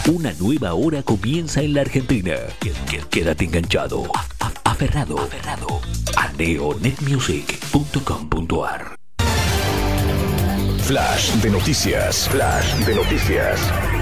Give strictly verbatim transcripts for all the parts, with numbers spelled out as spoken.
Una nueva hora comienza en la Argentina. Quédate enganchado, aferrado, aferrado a neonet music punto com punto ar. Flash de noticias. Flash de noticias.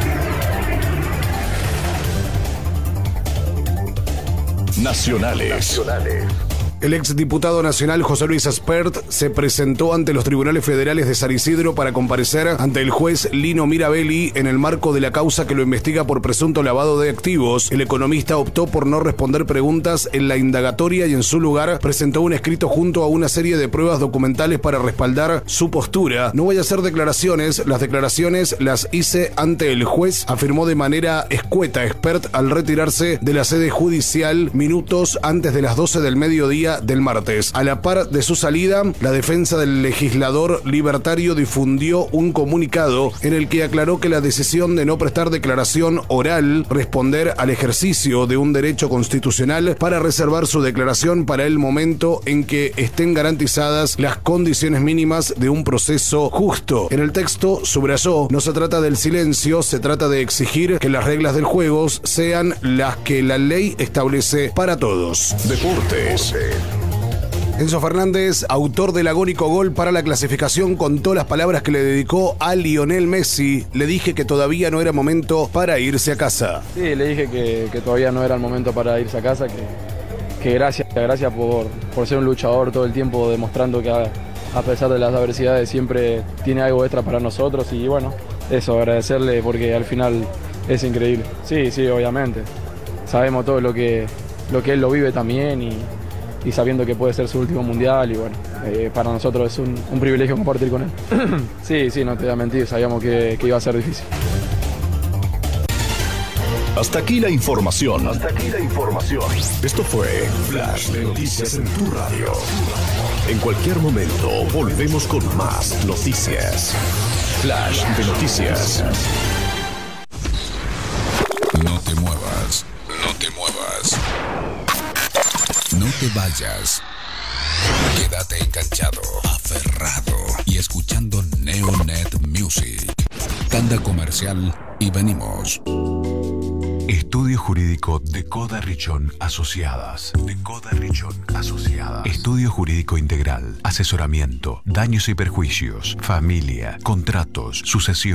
Nacionales. Nacionales. El exdiputado nacional José Luis Aspert se presentó ante los tribunales federales de San Isidro para comparecer ante el juez Lino Mirabelli en el marco de la causa que lo investiga por presunto lavado de activos. El economista optó por no responder preguntas en la indagatoria y en su lugar presentó un escrito junto a una serie de pruebas documentales para respaldar su postura. No voy a hacer declaraciones, las declaraciones las hice ante el juez, afirmó de manera escueta Aspert al retirarse de la sede judicial minutos antes de las doce del mediodía del martes. A la par de su salida, la defensa del legislador libertario difundió un comunicado en el que aclaró que la decisión de no prestar declaración oral, responder al ejercicio de un derecho constitucional para reservar su declaración para el momento en que estén garantizadas las condiciones mínimas de un proceso justo. En el texto subrayó, no se trata del silencio, se trata de exigir que las reglas del juego sean las que la ley establece para todos. Deportes. Enzo Fernández, autor del agónico gol para la clasificación, contó las palabras que le dedicó a Lionel Messi. Le dije que todavía no era momento para irse a casa. Sí, le dije que, que todavía no era el momento para irse a casa, que, que gracias, gracias por, por ser un luchador todo el tiempo, demostrando que a, a pesar de las adversidades siempre tiene algo extra para nosotros y bueno, eso, agradecerle porque al final es increíble. Sí, sí, obviamente. Sabemos todo lo que, lo que él lo vive también y y sabiendo que puede ser su último mundial y bueno, eh, para nosotros es un, un privilegio compartir con él. Sí, sí, no te voy a mentir, sabíamos que, que iba a ser difícil. Hasta aquí la información. Hasta aquí la información. Esto fue Flash de Noticias en tu radio. En cualquier momento volvemos con más noticias. Flash de Noticias. No te muevas, no te muevas. No te vayas. Quédate enganchado, aferrado y escuchando Neonet Music. Tanda comercial y venimos. Estudio Jurídico de Coda Richón Asociadas. De Coda Richón Asociadas. Estudio Jurídico Integral. Asesoramiento. Daños y perjuicios. Familia. Contratos. Sucesión.